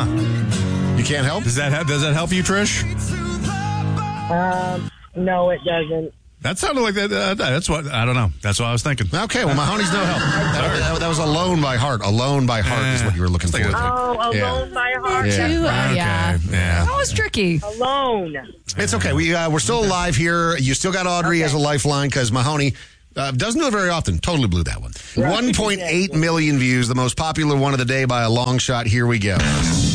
You can't help? Does that help you, Trish? No, it doesn't. That sounded like that. That's what I don't know. That's what I was thinking. Okay, well, Mahoney's no help. That was Alone by Heart. Alone by Heart is what you were looking for. Alone by Heart. Too, Okay. yeah. Yeah. That was tricky. Alone. It's okay. We're still alive here. You still got Audrey as a lifeline because Mahoney doesn't do it very often. Totally blew that one. 1.8 million views, the most popular one of the day by a long shot. Here we go.